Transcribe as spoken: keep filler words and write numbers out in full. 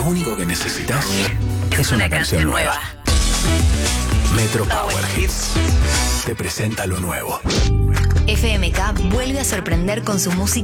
único que necesitas es una canción nueva. Metro Power Hits te presenta lo nuevo. F M K vuelve a sorprender con su música